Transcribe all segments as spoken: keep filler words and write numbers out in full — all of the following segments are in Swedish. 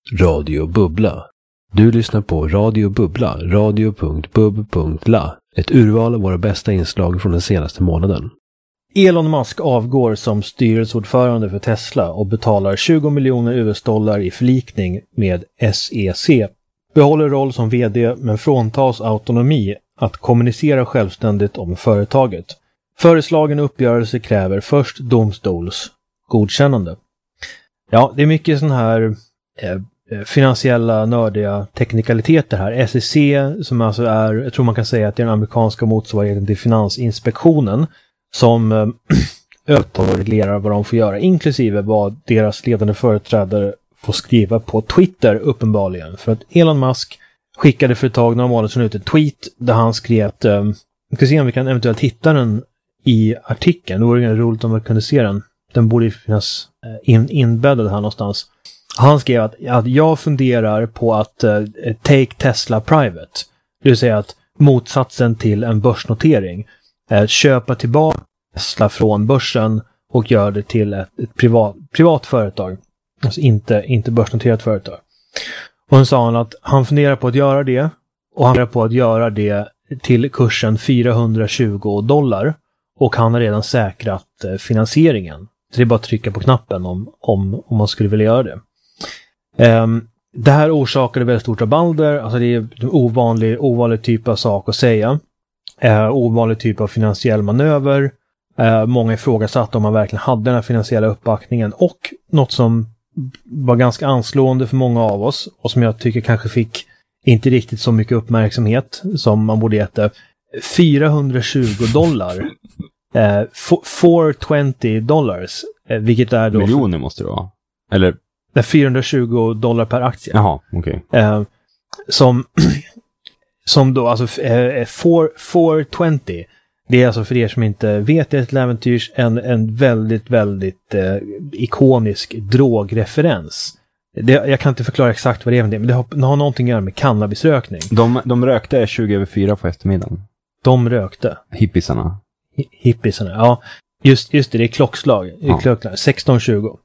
Radio Bubbla. Du lyssnar på Radio Bubbla, radio punkt bub punkt la. Ett urval av våra bästa inslag från den senaste månaden. Elon Musk avgår som styrelseordförande för Tesla och betalar tjugo miljoner U S-dollar i förlikning med S E C. Behåller roll som vd men fråntas autonomi att kommunicera självständigt om företaget. Föreslagen uppgörelse kräver först domstols godkännande. Ja, det är mycket sån här eh, finansiella, nördiga teknikaliteter här. S E C som alltså är, jag tror man kan säga att det är den amerikanska motsvarigheten till Finansinspektionen som eh, övertar och reglerar vad de får göra, inklusive vad deras ledande företrädare får skriva på Twitter uppenbarligen. För att Elon Musk skickade för ett tag några månader sedan ut en tweet där han skrev att eh, vi ska se om vi kan eventuellt hitta den i artikeln. Det vore ju roligt om vi kunde se den. Den borde finnas in, inbäddad här någonstans. Han skrev att, att jag funderar på att uh, take Tesla private. Det vill säga att motsatsen till en börsnotering. Uh, köpa tillbaka Tesla från börsen och göra det till ett, ett privat, privat företag. Alltså inte, inte börsnoterat företag. Och han sa han att han funderar på att göra det. Och han funderar på att göra det till kursen fyrahundratjugo dollar. Och han har redan säkrat uh, finansieringen. Så det är bara att trycka på knappen om, om, om man skulle vilja göra det. Um, det här orsakade väldigt stort rabalder. Alltså det är en ovanlig, ovanlig typ av sak att säga. Uh, ovanlig typ av finansiell manöver. Uh, många ifrågasatte om man verkligen hade den här finansiella uppbackningen. Och något som var ganska anslående för många av oss. Och som jag tycker kanske fick inte riktigt så mycket uppmärksamhet som man borde äta. fyrahundratjugo dollar. Uh, fyrahundratjugo dollars, uh, vilket är då... Miljoner måste det vara. Eller? fyrahundratjugo dollar per aktie. Jaha, okej. Okay. Uh, som, som då, alltså uh, fyrahundratjugo, det är alltså för er som inte vet det, ett äventyrs, en, en väldigt, väldigt uh, ikonisk drogreferens. Det, jag kan inte förklara exakt vad det är, men det har, det har någonting att göra med cannabisrökning. De, de rökte tjugo över fyra på eftermiddagen. De rökte? Hippisarna. Hippisarna, ja. Just, just det, det är klockslag. Ja. klockslag sexton tjugo.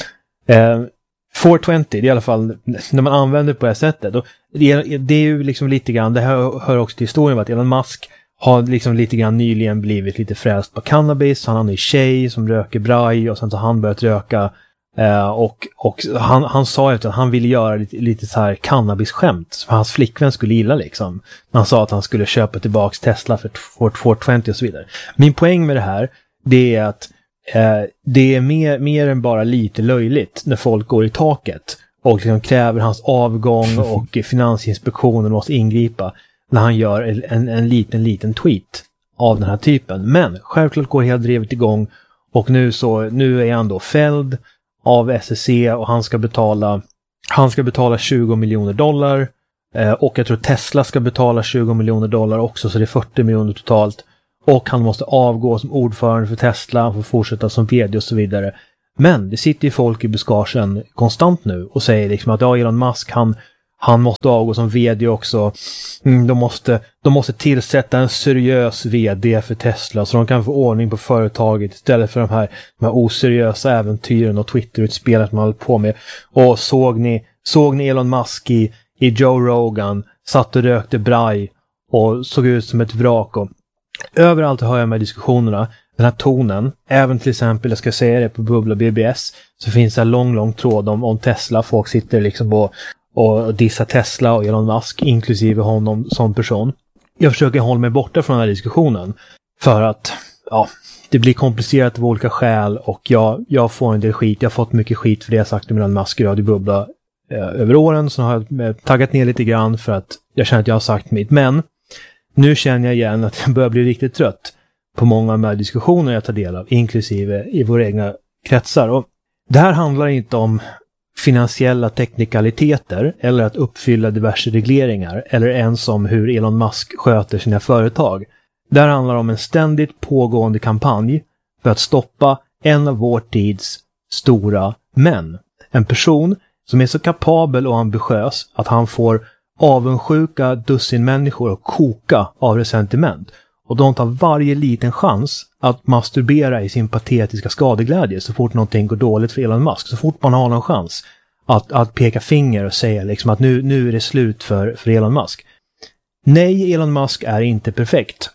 Eh, fyrahundratjugo, det är i alla fall när man använder det på det här sättet. Då, det, är, det är ju liksom lite grann, det här hör också till historien att Elon Musk har liksom lite grann nyligen blivit lite frälst på cannabis. Han har en tjej som röker braj och sen så har han börjat röka. Eh, och och han, han sa ju att han ville göra lite, lite så här cannabisskämt så hans flickvän skulle gilla liksom. Han sa att han skulle köpa tillbaks Tesla för fyrahundratjugo och så vidare. Min poäng med det här, det är att eh, det är mer, mer än bara lite löjligt när folk går i taket och liksom kräver hans avgång och Finansinspektionen måste ingripa när han gör en, en liten, liten tweet av den här typen. Men självklart går hela drevet igång och nu, så, nu är han då fälld av S E C och han ska betala han ska betala tjugo miljoner dollar eh, och jag tror Tesla ska betala tjugo miljoner dollar också, så det är fyrtio miljoner totalt, och han måste avgå som ordförande för Tesla och få fortsätta som vd och så vidare. Men det sitter ju folk i buskagen konstant nu och säger liksom att ja, Elon Musk han, han måste avgå som vd också. Mm, de, måste, de måste tillsätta en seriös vd för Tesla så de kan få ordning på företaget istället för de här, de här oseriösa äventyren och Twitter-utspelet man håller på med. Och såg ni, såg ni Elon Musk i, i Joe Rogan, satt och rökte braj och såg ut som ett vrak. Och överallt hör jag med diskussionerna den här tonen, även till exempel, jag ska säga det på Bubbla B B S, så finns det en lång, lång tråd om, om Tesla. Folk sitter liksom på och dissa Tesla och Elon Musk, inklusive honom som person. Jag försöker hålla mig borta från den här diskussionen för att ja, det blir komplicerat av olika skäl och jag, jag får en del skit. Jag har fått mycket skit för det jag sagt om Elon Musk i Radio Bubbla eh, över åren, så har jag eh, taggat ner lite grann för att jag känner att jag har sagt mitt. Men nu känner jag igen att jag börjar bli riktigt trött på många av de här diskussionerna jag tar del av, inklusive i våra egna kretsar. Och det här handlar inte om finansiella teknikaliteter eller att uppfylla diverse regleringar eller ens om hur Elon Musk sköter sina företag. Det här handlar om en ständigt pågående kampanj för att stoppa en av vår tids stora män. En person som är så kapabel och ambitiös att han får avundsjuka dussin människor och koka av resentiment. Och de tar varje liten chans att masturbera i sin patetiska skadeglädje så fort någonting går dåligt för Elon Musk. Så fort man har någon chans att, att peka finger och säga liksom att nu, nu är det slut för, för Elon Musk. Nej, Elon Musk är inte perfekt.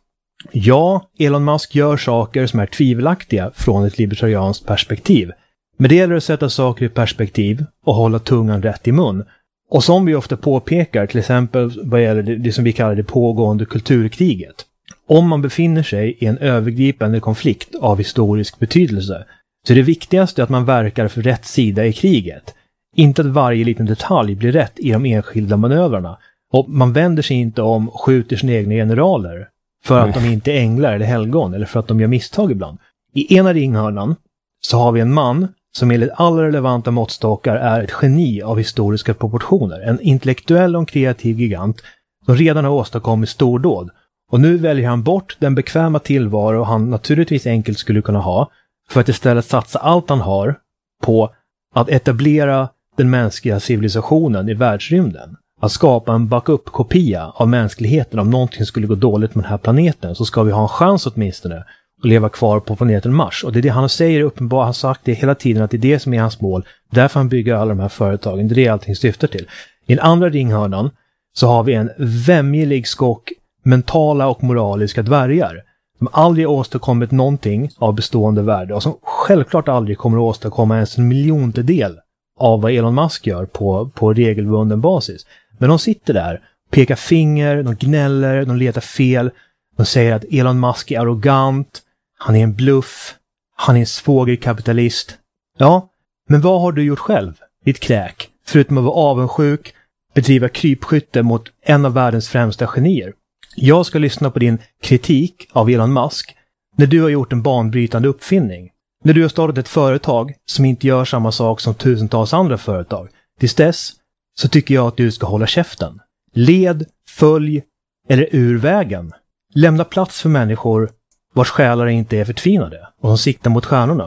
Ja, Elon Musk gör saker som är tvivelaktiga från ett libertarianskt perspektiv. Men det gäller att sätta saker i perspektiv och hålla tungan rätt i mun. Och som vi ofta påpekar, till exempel vad gäller det, det som vi kallar det pågående kulturkriget. Om man befinner sig i en övergripande konflikt av historisk betydelse, så är det viktigaste att man verkar för rätt sida i kriget. Inte att varje liten detalj blir rätt i de enskilda manövrarna. Och man vänder sig inte om och skjuter sina egna generaler för att de inte är änglar eller helgon eller för att de gör misstag ibland. I ena ringhörnan så har vi en man som enligt alla relevanta måttstockar är ett geni av historiska proportioner. En intellektuell och kreativ gigant som redan har åstadkommit stordåd. Och nu väljer han bort den bekväma tillvaro han naturligtvis enkelt skulle kunna ha för att istället satsa allt han har på att etablera den mänskliga civilisationen i världsrymden. Att skapa en backup-kopia av mänskligheten. Om någonting skulle gå dåligt med den här planeten så ska vi ha en chans åtminstone att leva kvar på planeten Mars. Och det är det han säger uppenbart, han har sagt det hela tiden att det är det som är hans mål. Därför han bygger alla de här företagen. Det är det allting syftar till. I den andra ringhörnan så har vi en vämjelig skock mentala och moraliska dvärgar. Som aldrig åstadkommit någonting av bestående värde och som självklart aldrig kommer att åstadkomma ens en miljontedel av vad Elon Musk gör på, på regelbunden basis. Men de sitter där, pekar finger, de gnäller, de letar fel. De säger att Elon Musk är arrogant, han är en bluff, han är en svågerkapitalist. Ja, men vad har du gjort själv, ditt kräk? Förutom att vara avundsjuk, bedriva krypskytte mot en av världens främsta genier. Jag ska lyssna på din kritik av Elon Musk när du har gjort en banbrytande uppfinning. När du har startat ett företag som inte gör samma sak som tusentals andra företag. Tills dess så tycker jag att du ska hålla käften. Led, följ eller ur vägen. Lämna plats för människor vars själar inte är förtvinade och som siktar mot stjärnorna.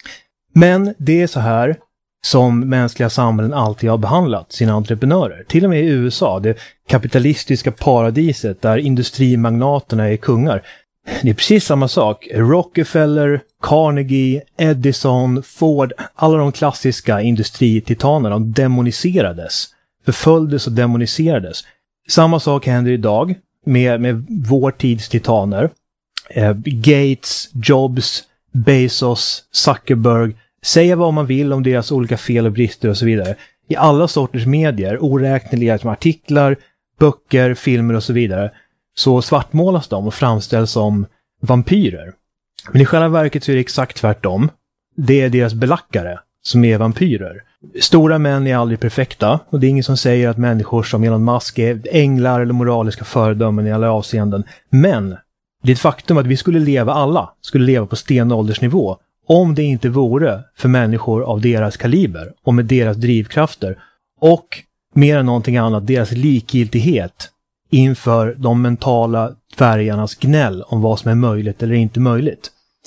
Men det är så här som mänskliga samhällen alltid har behandlat sina entreprenörer. Till och med i U S A, det kapitalistiska paradiset där industrimagnaterna är kungar. Det är precis samma sak. Rockefeller, Carnegie, Edison, Ford, alla de klassiska industrititanerna demoniserades. Förföljdes och demoniserades. Samma sak händer idag med, med vår tids titaner. Eh, Gates, Jobs, Bezos, Zuckerberg. Säga vad man vill om deras olika fel och brister och så vidare. I alla sorters medier, oräkneliga som artiklar, böcker, filmer och så vidare, så svartmålas de och framställs som vampyrer. Men i själva verket så är det exakt tvärtom. Det är deras belackare som är vampyrer. Stora män är aldrig perfekta och det är ingen som säger att människor som Elon Musk är änglar eller moraliska föredömen i alla avseenden. Men det är ett faktum att vi skulle leva alla, skulle leva på stenåldersnivå om det inte vore för människor av deras kaliber och med deras drivkrafter och mer än någonting annat deras likgiltighet inför de mentala dvärgarnas gnäll om vad som är möjligt eller inte möjligt.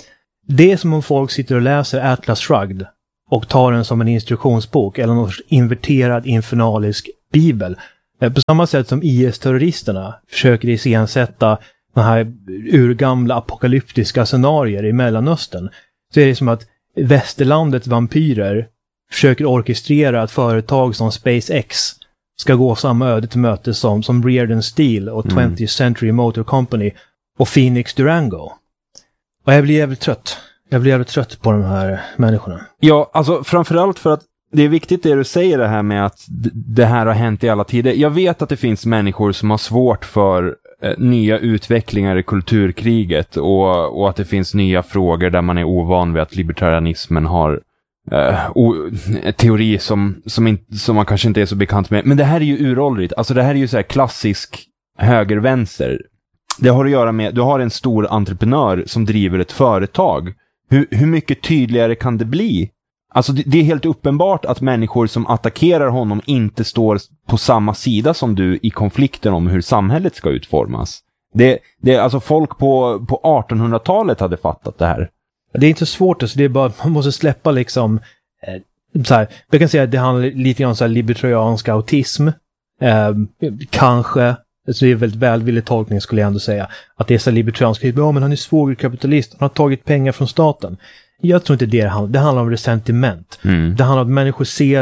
Det är som om folk sitter och läser Atlas Shrugged och tar den som en instruktionsbok eller någon inverterad infernalisk bibel. På samma sätt som I S-terroristerna försöker iscensätta de här urgamla apokalyptiska scenarier i Mellanöstern, så är det som att västerlandets vampyrer försöker orkestrera ett företag som SpaceX ska gå samma öde till möte som, som Reardon Steel och twentieth Century Motor Company och Phoenix Durango. Och jag blir jävligt trött. Jag blir jävligt trött på de här människorna. Ja, alltså framförallt för att det är viktigt det du säger det här med att d- det här har hänt i alla tider. Jag vet att det finns människor som har svårt för eh, nya utvecklingar i kulturkriget och, och att det finns nya frågor där man är ovan vid att libertarianismen har eh, o- teori som, som, in, som man kanske inte är så bekant med. Men det här är ju uråldrigt. Alltså det här är ju så här klassisk höger-vänster. Det har att göra med, du har en stor entreprenör som driver ett företag. Hur, hur mycket tydligare kan det bli? Alltså det, det är helt uppenbart att människor som attackerar honom inte står på samma sida som du i konflikten om hur samhället ska utformas. Det, det alltså folk på, på artonhundratalet hade fattat det här. Det är inte så svårt, alltså det är bara man måste släppa liksom eh, så här, jag kan säga att det handlar lite grann om så här libertariansk autism. Eh, kanske så det är väldigt välvillig tolkning skulle jag ändå säga. Att det är så libertariansk, ja men han är svågerkapitalist, han har tagit pengar från staten. Jag tror inte det handlar, det handlar om resentiment. Mm. Det handlar om att människor ser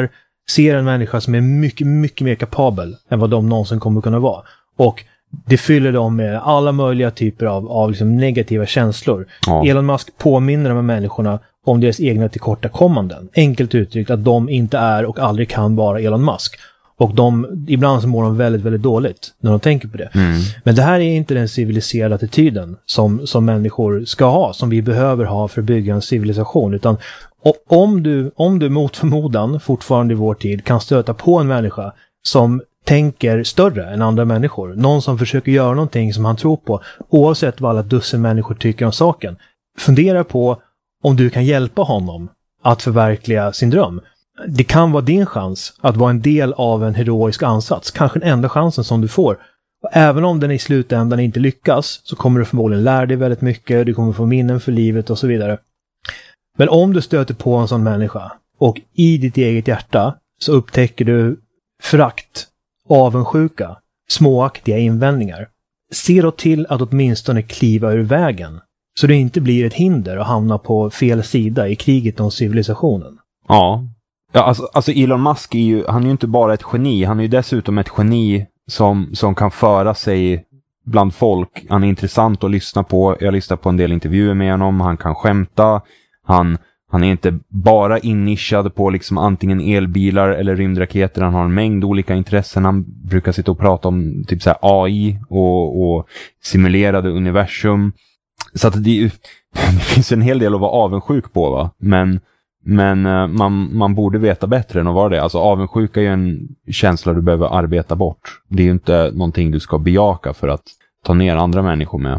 ser en människa som är mycket, mycket mer kapabel än vad de någonsin kommer kunna vara. Och det fyller dem med alla möjliga typer av, av liksom negativa känslor. Ja. Elon Musk påminner de här människorna om deras egna tillkortakommanden. Enkelt uttryckt att de inte är och aldrig kan vara Elon Musk. Och de, ibland så mår de väldigt, väldigt dåligt när de tänker på det. Mm. Men det här är inte den civiliserade attityden som, som människor ska ha, som vi behöver ha för att bygga en civilisation. Utan om du, om du mot förmodan fortfarande i vår tid kan stöta på en människa som tänker större än andra människor. Någon som försöker göra någonting som han tror på, oavsett vad alla dussin människor tycker om saken. Fundera på om du kan hjälpa honom att förverkliga sin dröm. Det kan vara din chans att vara en del av en heroisk ansats. Kanske den enda chansen som du får. Och även om den i slutändan inte lyckas så kommer du förmodligen lära dig väldigt mycket. Du kommer få minnen för livet och så vidare. Men om du stöter på en sån människa och i ditt eget hjärta så upptäcker du förakt, avundsjuka, småaktiga invändningar. Se då till att åtminstone kliva ur vägen så det inte blir ett hinder att hamna på fel sida i kriget om civilisationen. Ja, ja alltså, alltså Elon Musk är ju, han är ju inte bara ett geni, han är ju dessutom ett geni som, som kan föra sig bland folk. Han är intressant att lyssna på, jag lyssnar på en del intervjuer med honom, han kan skämta, han, han är inte bara innischad på liksom antingen elbilar eller rymdraketer, han har en mängd olika intressen, han brukar sitta och prata om typ så här A I och, och simulerade universum. Så att det, det finns en hel del att vara avundsjuk på, va? Men, men man, man borde veta bättre än att vara det. Alltså avundsjuka är ju en känsla du behöver arbeta bort. Det är ju inte någonting du ska bejaka för att ta ner andra människor med.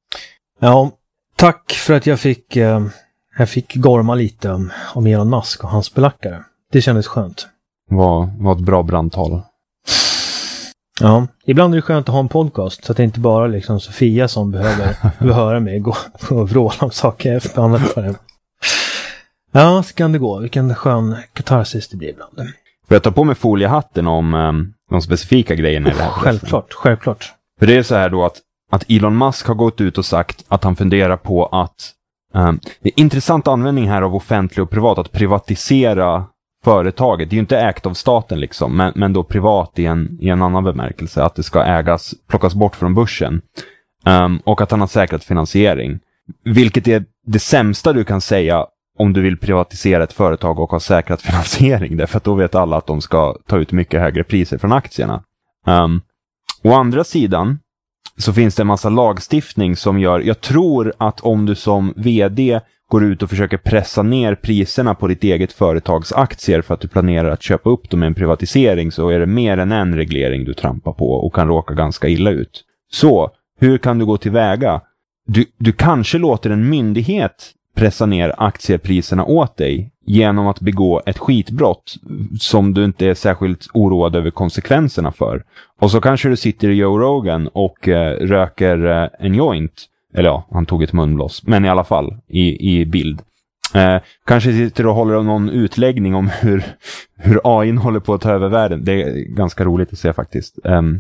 Ja, tack för att jag fick, jag fick gorma lite om, om Elon Musk och hans belackare. Det kändes skönt. Vad var ett bra brandtal. Ja, ibland är det skönt att ha en podcast så att det inte bara liksom Sofia som behöver, behöver höra mig gå, gå och vråla om saker efter annat för det. Ja, så kan det gå. Vilken skön katarsis det blir ibland. Får jag ta på mig foliehatten om um, de specifika grejerna i det här? Självklart, självklart. För det är så här då att, att Elon Musk har gått ut och sagt att han funderar på att um, det är intressant användning här av offentlig och privat, att privatisera företaget. Det är ju inte ägt av staten liksom, men, men då privat i en, i en annan bemärkelse, att det ska ägas, plockas bort från börsen. Um, och att han har säkrat finansiering. Vilket är det sämsta du kan säga om du vill privatisera ett företag och ha säkrat finansiering. Därför att då vet alla att de ska ta ut mycket högre priser från aktierna. Um, å andra sidan så finns det en massa lagstiftning som gör, jag tror att om du som vd går ut och försöker pressa ner priserna på ditt eget företags aktier för att du planerar att köpa upp dem med en privatisering, så är det mer än en reglering du trampar på och kan råka ganska illa ut. Så, hur kan du gå tillväga? Du, du kanske låter en myndighet pressa ner aktiepriserna åt dig genom att begå ett skitbrott som du inte är särskilt oroad över konsekvenserna för. Och så kanske du sitter i Joe Rogan och eh, röker eh, en joint. Eller ja, han tog ett munblås. Men i alla fall, i, i bild. Eh, kanske sitter och håller någon utläggning om hur, hur A I håller på att ta över världen. Det är ganska roligt att se faktiskt. Um,